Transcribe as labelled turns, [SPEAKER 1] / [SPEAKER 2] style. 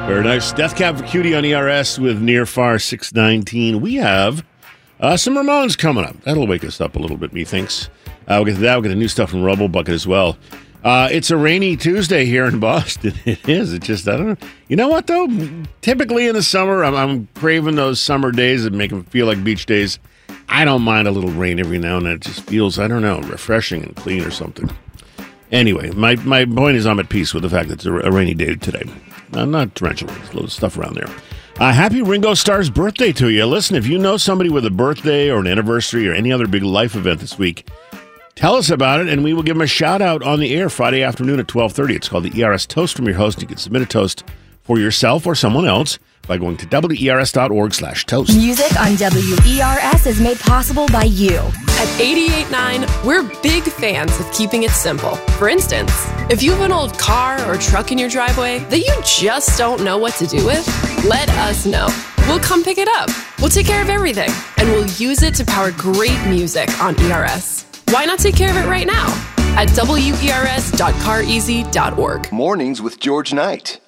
[SPEAKER 1] Very nice. Death Cab for Cutie on ERS with Near Far 619. We have some Ramones coming up. That'll wake us up a little bit, methinks. We'll get to that. We'll get the new stuff from Rubble Bucket as well. It's a rainy Tuesday here in Boston. It is. It just, I don't know. You know what, though? Typically in the summer, I'm craving those summer days that make them feel like beach days. I don't mind a little rain every now and then. It just feels, I don't know, refreshing and clean or something. Anyway, my point is I'm at peace with the fact that it's a rainy day today. Not torrential. There's a little stuff around there. Happy Ringo Starr's birthday to you. Listen, if you know somebody with a birthday or an anniversary or any other big life event this week, tell us about it, and we will give them a shout-out on the air Friday afternoon at 12:30. It's called the ERS Toast from your host. You can submit a toast for yourself or someone else by going to WERS.org/toast.
[SPEAKER 2] Music on WERS is made possible by you.
[SPEAKER 3] At 88.9, we're big fans of keeping it simple. For instance, if you have an old car or truck in your driveway that you just don't know what to do with, let us know. We'll come pick it up. We'll take care of everything, and we'll use it to power great music on ERS. Why not take care of it right now at WERS.careasy.org.
[SPEAKER 4] Mornings with George Knight.